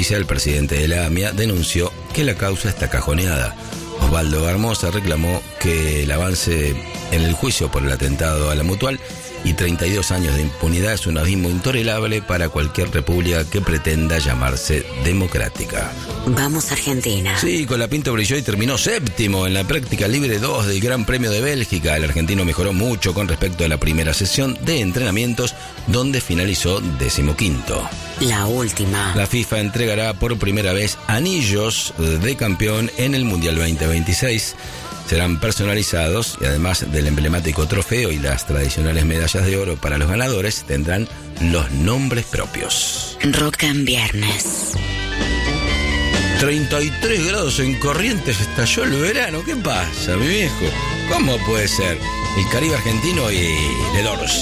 Justicia, el presidente de la AMIA denunció que la causa está cajoneada. Osvaldo Garmosa reclamó que el avance en el juicio por el atentado a la Mutual y 32 años de impunidad es un abismo intolerable para cualquier república que pretenda llamarse democrática. Vamos a Argentina. Sí, Colapinto brilló y terminó séptimo en la práctica libre 2 del Gran Premio de Bélgica. El argentino mejoró mucho con respecto a la primera sesión de entrenamientos, donde finalizó 15º. La última. La FIFA entregará por primera vez anillos de campeón en el Mundial 2026. Serán personalizados y además del emblemático trofeo y las tradicionales medallas de oro para los ganadores, tendrán los nombres propios. Rock en viernes. 33 grados en Corrientes, estalló el verano. ¿Qué pasa, mi viejo? ¿Cómo puede ser? El Caribe argentino y The Doors.